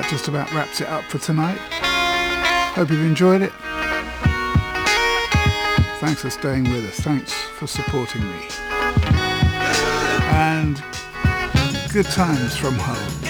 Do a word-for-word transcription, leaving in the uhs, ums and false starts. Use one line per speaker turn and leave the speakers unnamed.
that just about wraps it up for tonight. Hope you've enjoyed it. Thanks for staying with us. Thanks for supporting me. And good times from home.